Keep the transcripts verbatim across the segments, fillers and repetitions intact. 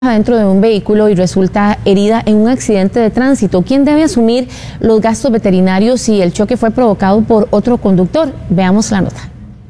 dentro de un vehículo y resulta herida en un accidente de tránsito. ¿Quién debe asumir los gastos veterinarios si el choque fue provocado por otro conductor? Veamos la nota.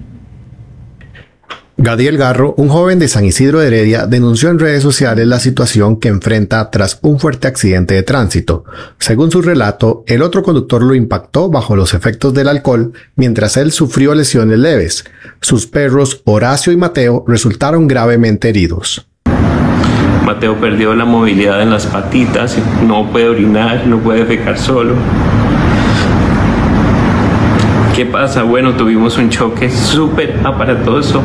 Gadiel Garro, un joven de San Isidro de Heredia, denunció en redes sociales la situación que enfrenta tras un fuerte accidente de tránsito. Según su relato, el otro conductor lo impactó bajo los efectos del alcohol, mientras él sufrió lesiones leves. Sus perros, Horacio y Mateo, resultaron gravemente heridos. Mateo perdió la movilidad en las patitas, no puede orinar, no puede defecar solo. ¿Qué pasa? Bueno, tuvimos un choque súper aparatoso,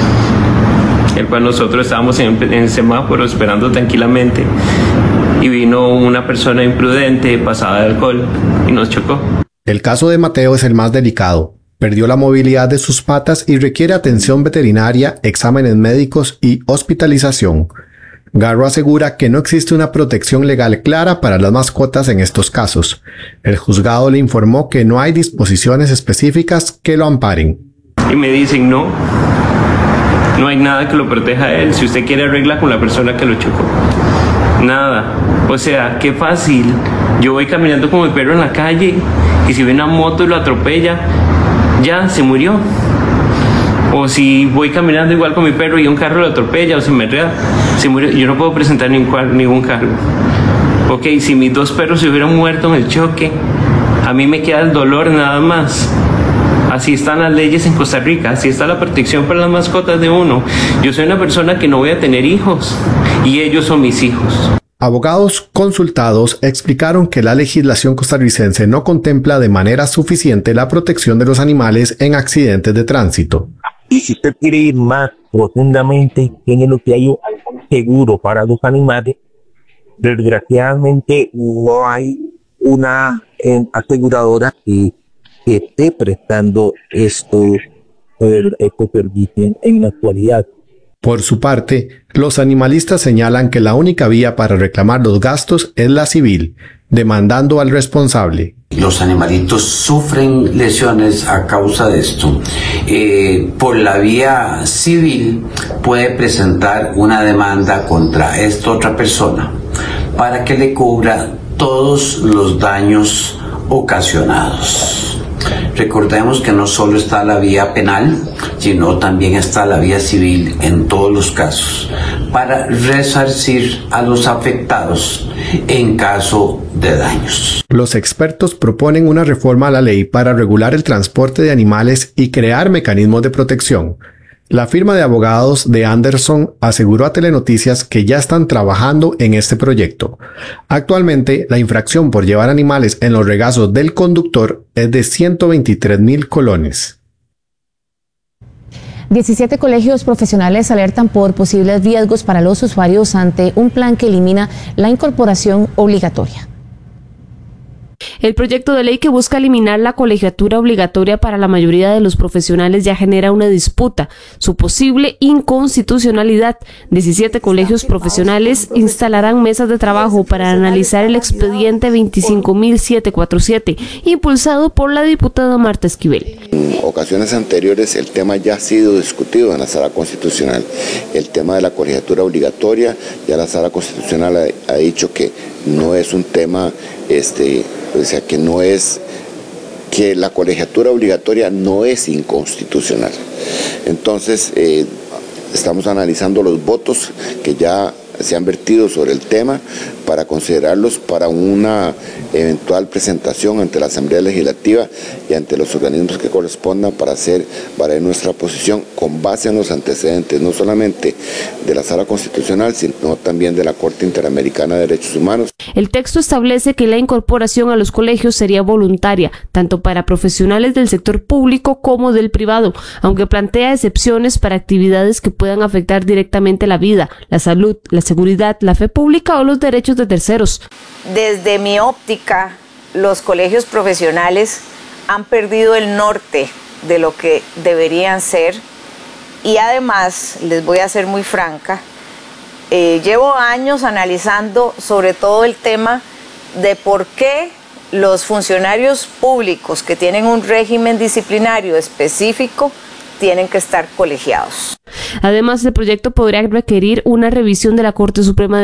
el cual nosotros estábamos en, en el semáforo esperando tranquilamente y vino una persona imprudente, pasada de alcohol, y nos chocó. El caso de Mateo es el más delicado. Perdió la movilidad de sus patas y requiere atención veterinaria, exámenes médicos y hospitalización. Garro asegura que no existe una protección legal clara para las mascotas en estos casos. El juzgado le informó que no hay disposiciones específicas que lo amparen. Y me dicen no, no hay nada que lo proteja a él. Si usted quiere arregla con la persona que lo chocó. Nada. O sea, qué fácil. Yo voy caminando con mi perro en la calle y si ve una moto y lo atropella, ya se murió. O si voy caminando igual con mi perro y un carro lo atropella o se me enreda, se muere, yo no puedo presentar ningún, ningún cargo. Ok, si mis dos perros se hubieran muerto en el choque, a mí me queda el dolor nada más. Así están las leyes en Costa Rica, así está la protección para las mascotas de uno. Yo soy una persona que no voy a tener hijos y ellos son mis hijos. Abogados consultados explicaron que la legislación costarricense no contempla de manera suficiente la protección de los animales en accidentes de tránsito. Y si usted quiere ir más profundamente en lo que hay un seguro para los animales, desgraciadamente no hay una eh, aseguradora que, que esté prestando esto, estos servicios en la actualidad. Por su parte, los animalistas señalan que la única vía para reclamar los gastos es la civil, demandando al responsable. Los animalitos sufren lesiones a causa de esto. Eh, por la vía civil puede presentar una demanda contra esta otra persona para que le cubra todos los daños ocasionados. Recordemos que no solo está la vía penal, sino también está la vía civil en todos los casos, para resarcir a los afectados en caso de daños. Los expertos proponen una reforma a la ley para regular el transporte de animales y crear mecanismos de protección. La firma de abogados de Anderson aseguró a Telenoticias que ya están trabajando en este proyecto. Actualmente, la infracción por llevar animales en los regazos del conductor es de ciento veintitrés mil colones. diecisiete colegios profesionales alertan por posibles riesgos para los usuarios ante un plan que elimina la incorporación obligatoria. El proyecto de ley que busca eliminar la colegiatura obligatoria para la mayoría de los profesionales ya genera una disputa. Su posible inconstitucionalidad. diecisiete colegios profesionales instalarán mesas de trabajo para analizar el expediente veinticinco mil setecientos cuarenta y siete, impulsado por la diputada Marta Esquivel. En ocasiones anteriores el tema ya ha sido discutido en la Sala Constitucional. El tema de la colegiatura obligatoria, ya la Sala Constitucional ha, ha dicho que no es un tema, este, o sea, que no es, que la colegiatura obligatoria no es inconstitucional. Entonces, eh, estamos analizando los votos que ya se han vertido sobre el tema para considerarlos para una eventual presentación ante la Asamblea Legislativa y ante los organismos que correspondan para hacer valer nuestra posición con base en los antecedentes, no solamente de la Sala Constitucional, sino también de la Corte Interamericana de Derechos Humanos. El texto establece que la incorporación a los colegios sería voluntaria, tanto para profesionales del sector público como del privado, aunque plantea excepciones para actividades que puedan afectar directamente la vida, la salud, la seguridad, la fe pública o los derechos de terceros. Desde mi óptica, los colegios profesionales han perdido el norte de lo que deberían ser y además, les voy a ser muy franca, eh, llevo años analizando sobre todo el tema de por qué los funcionarios públicos que tienen un régimen disciplinario específico tienen que estar colegiados. Además, el proyecto podría requerir una revisión de la Corte Suprema de